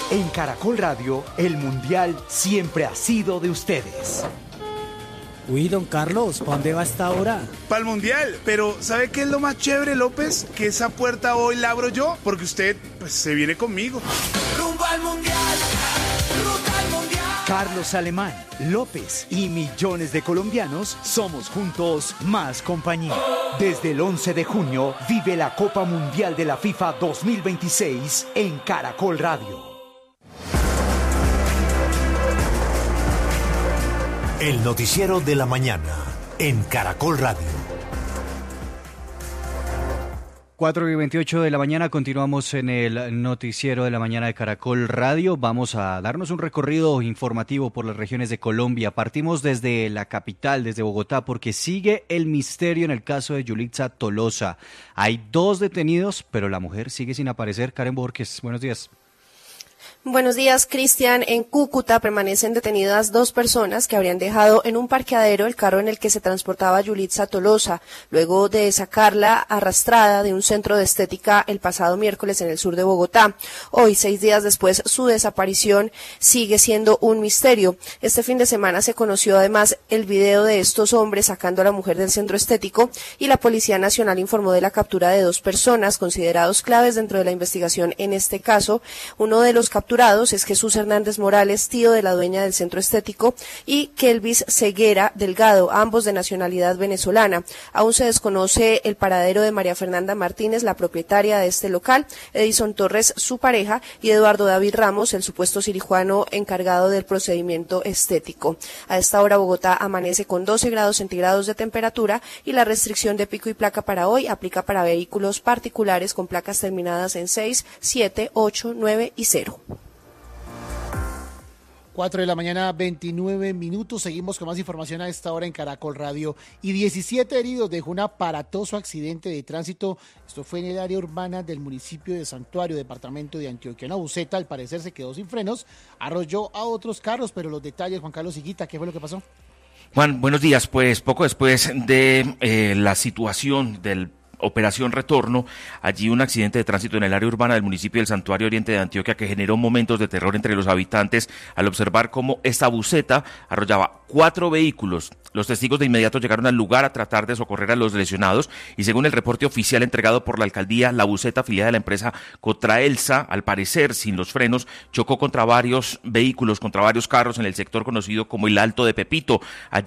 En Caracol Radio, el Mundial siempre ha sido de ustedes. Uy, don Carlos, ¿para dónde va esta hora? Para el Mundial, pero ¿sabe qué es lo más chévere, López? Que esa puerta hoy la abro yo, porque usted, pues, se viene conmigo. Rumbo al Mundial, ruta al Mundial. Carlos Alemán, López y millones de colombianos somos juntos más compañía. Desde el 11 de junio, vive la Copa Mundial de la FIFA 2026 en Caracol Radio. El noticiero de la mañana en Caracol Radio. 4:28 de la mañana, continuamos en el noticiero de la mañana de Caracol Radio. Vamos a darnos un recorrido informativo por las regiones de Colombia. Partimos desde la capital, desde Bogotá, porque sigue el misterio en el caso de Yulitza Tolosa. Hay 2 detenidos, pero la mujer sigue sin aparecer. Karen Borges, buenos días. Buenos días, Cristian. En Cúcuta permanecen detenidas 2 personas que habrían dejado en un parqueadero el carro en el que se transportaba Yulitza Tolosa, luego de sacarla arrastrada de un centro de estética el pasado miércoles en el sur de Bogotá. Hoy, 6 días después, su desaparición sigue siendo un misterio. Este fin de semana se conoció además el video de estos hombres sacando a la mujer del centro estético y la Policía Nacional informó de la captura de 2 personas considerados claves dentro de la investigación en este caso. Uno de los capturados es Jesús Hernández Morales, tío de la dueña del centro estético, y Kelvis Ceguera Delgado, ambos de nacionalidad venezolana. Aún se desconoce el paradero de María Fernanda Martínez, la propietaria de este local, Edison Torres, su pareja, y Eduardo David Ramos, el supuesto cirujano encargado del procedimiento estético. A esta hora Bogotá amanece con 12 grados centígrados de temperatura y la restricción de pico y placa para hoy aplica para vehículos particulares con placas terminadas en 6, 7, 8, 9 y 0. 4 de la mañana, 29 minutos. Seguimos con más información a esta hora en Caracol Radio. Y 17 heridos dejó un aparatoso accidente de tránsito. Esto fue en el área urbana del municipio de Santuario, departamento de Antioquia. Una buseta, al parecer, se quedó sin frenos, arrolló a otros carros, pero los detalles, Juan Carlos Higuita, ¿qué fue lo que pasó? Juan, buenos días. Pues poco después de la situación del Operación Retorno, allí un accidente de tránsito en el área urbana del municipio del Santuario Oriente de Antioquia que generó momentos de terror entre los habitantes al observar cómo esta buseta arrollaba 4 vehículos. Los testigos de inmediato llegaron al lugar a tratar de socorrer a los lesionados y según el reporte oficial entregado por la alcaldía, la buseta afiliada de la empresa Cotraelsa, al parecer sin los frenos, chocó contra varios vehículos, contra varios carros en el sector conocido como el Alto de Pepito. Allí